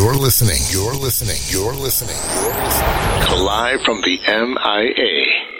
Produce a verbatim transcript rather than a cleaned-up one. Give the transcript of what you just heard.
You're listening. You're listening. You're listening. You're listening. Live from the M I A